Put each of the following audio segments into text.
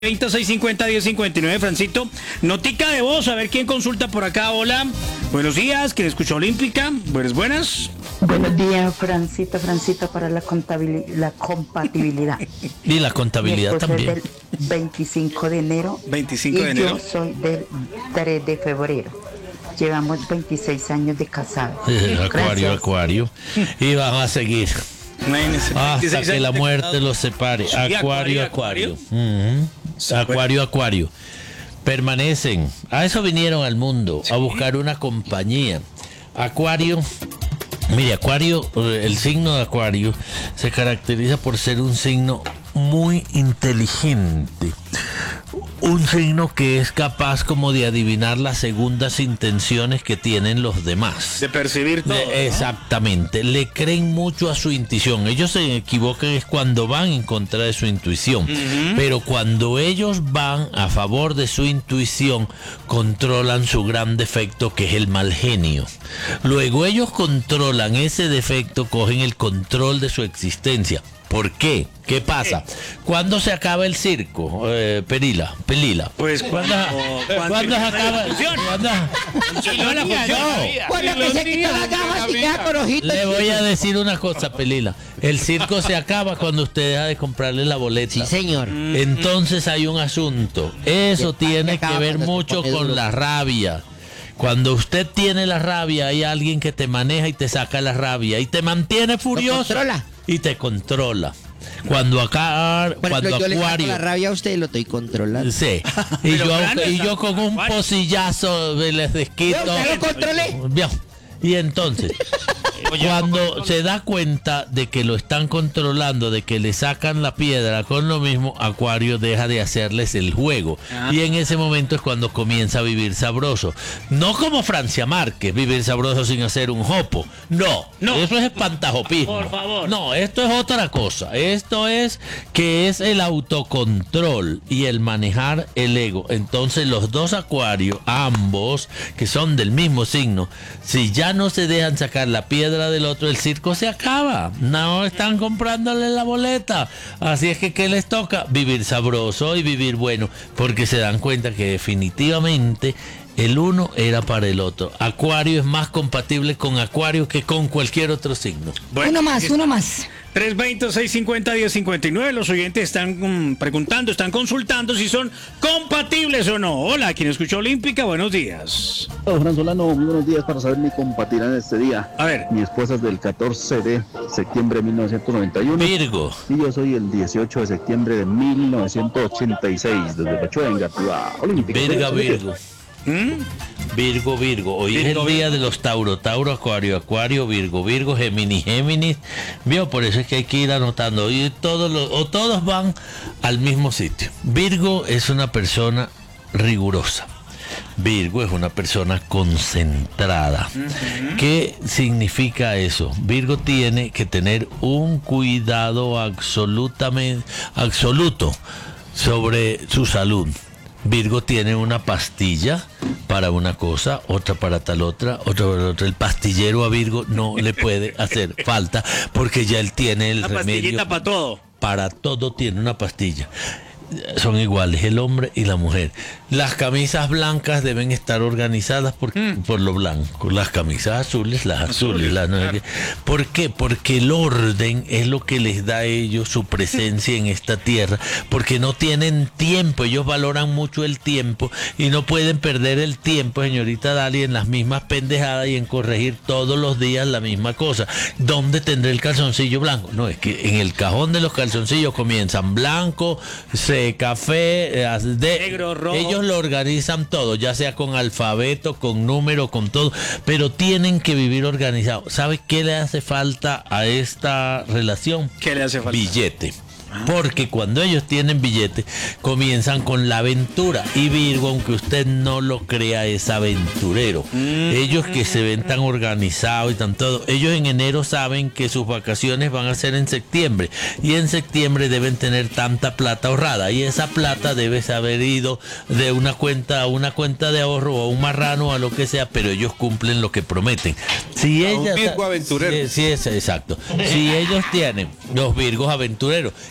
3650-1059, Francito. Notica de voz, a ver quién consulta por acá. Hola, buenos días, ¿quién escucha Olímpica? Buenas. Buenos días, Francito, para la compatibilidad. Y la contabilidad también. Del 25 de enero. 25 de y enero. Yo soy del 3 de febrero. Llevamos 26 años de casados. Acuario. Y van a seguir. Imagínense, Hasta que la muerte casado. los separe. Sí, Acuario. Acuario. Permanecen. A eso vinieron al mundo, a buscar una compañía. Acuario. Mire, Acuario, el signo de Acuario se caracteriza por ser un signo muy inteligente. Un signo que es capaz como de adivinar las segundas intenciones que tienen los demás. De percibir todo. Exactamente. Le creen mucho a su intuición. Ellos se equivocan es cuando van en contra de su intuición. Pero cuando ellos van a favor de su intuición, controlan su gran defecto, que es el mal genio. Luego ellos controlan ese defecto, cogen el control de su existencia. ¿Por qué? ¿Qué pasa? ¿Cuándo se acaba el circo, Pelila? Pues ¿Cuándo se acaba? Le voy a decir una cosa, Pelila. El circo se acaba cuando usted deja de comprarle la boleta. Sí, señor. Entonces hay un asunto. Eso tiene que ver mucho con la rabia. Cuando usted tiene la rabia, hay alguien que te maneja y te saca la rabia y te mantiene furioso y te controla. Cuando yo le saco Acuario, la rabia a usted, lo estoy controlando. sí, y yo con un pocillazo les desquito. ¿Usted lo controlé? Bien. Y entonces, cuando se da cuenta de que lo están controlando, de que le sacan la piedra con lo mismo, Acuario deja de hacerles el juego. Y en ese momento es cuando comienza a vivir sabroso. No como Francia Márquez, vivir sabroso sin hacer un jopo. No, eso es espantajopismo. Por favor. No, esto es otra cosa. Esto es que es el autocontrol y el manejar el ego. Entonces los dos Acuarios, ambos, que son del mismo signo, si ya no se dejan sacar la piedra del otro, el circo se acaba. No están comprándole la boleta. Así es que ¿qué les toca? Vivir sabroso y vivir bueno, porque se dan cuenta que definitivamente el uno era para el otro. Acuario es más compatible con Acuario que con cualquier otro signo. Bueno, Uno más. 320-650-1059. Los oyentes están preguntando, están consultando si son compatibles o no. Hola, ¿quién escuchó Olímpica? Buenos días. Hola, Fran Solano, muy buenos días para saber mi compatibilidad en este día. A ver. Mi esposa es del 14 de septiembre de 1991. Virgo. Y yo soy el 18 de septiembre de 1986, desde Pachuca, en Gatúa. Olímpica. Virgo. Virgo. Hoy es el día de los Tauro, Acuario, Virgo, Géminis. Vio, por eso es que hay que ir anotando. Y todos van al mismo sitio. Virgo es una persona rigurosa. Virgo es una persona concentrada. ¿Qué significa eso? Virgo tiene que tener un cuidado absoluto sobre su salud. Virgo tiene una pastilla para una cosa, otra para tal otra para otra. El pastillero a Virgo no le puede hacer falta porque ya él tiene el remedio. Pastillita para todo. Para todo tiene una pastilla. Son iguales el hombre y la mujer. Las camisas blancas deben estar organizadas por lo blanco. Las camisas azules, las azules. Claro. ¿Por qué? Porque el orden es lo que les da a ellos su presencia en esta tierra. Porque no tienen tiempo. Ellos valoran mucho el tiempo y no pueden perder el tiempo, señorita Dali, en las mismas pendejadas y en corregir todos los días la misma cosa. ¿Dónde tendré el calzoncillo blanco? No, es que en el cajón de los calzoncillos comienzan blanco, café, negro, rojo. Ellos lo organizan todo, ya sea con alfabeto, con número, con todo, pero tienen que vivir organizados. ¿Sabe qué le hace falta a esta relación? ¿Qué le hace falta? Billete. Porque cuando ellos tienen billete, comienzan con la aventura. Y Virgo, aunque usted no lo crea, es aventurero. Ellos que se ven tan organizados y tan todo, ellos en enero saben que sus vacaciones van a ser en septiembre. Y en septiembre deben tener tanta plata ahorrada. Y esa plata debe haber ido de una cuenta a una cuenta de ahorro o a un marrano o a lo que sea, pero ellos cumplen lo que prometen. Si un Virgo aventurero. Sí, es exacto. Si ellos tienen los Virgos aventureros,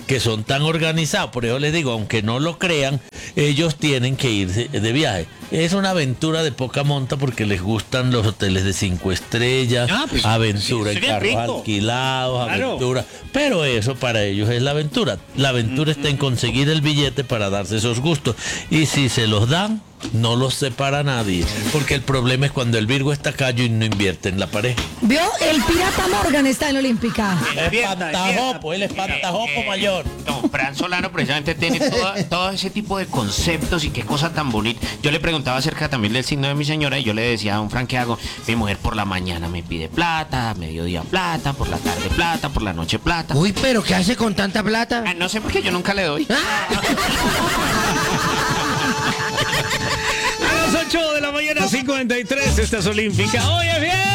que son tan organizados. Por eso les digo, aunque no lo crean, ellos tienen que irse de viaje. Es una aventura de poca monta porque les gustan los hoteles de 5 estrellas, Pues, aventura sí, en sería carros rico. alquilados, Claro. aventura. Pero eso para ellos es la aventura. La aventura está en conseguir el billete para darse esos gustos. Y si se los dan, no los separa nadie. Porque el problema es cuando el Virgo está callo y no invierte en la pareja. ¿Vio? El pirata Morgan está en Olimpica. Espantajopo, el espantajopo mayor. Don Fran Solano precisamente tiene todo ese tipo de conceptos y qué cosa tan bonita. Yo le preguntaba acerca también del signo de mi señora y yo le decía a don Fran, ¿qué hago? Mi mujer por la mañana me pide plata, a mediodía plata, por la tarde plata, por la noche plata. Uy, pero ¿qué hace con tanta plata? No sé por qué yo nunca le doy. A las 8 de la mañana, 53, esta es Olímpica. Hoy es viernes.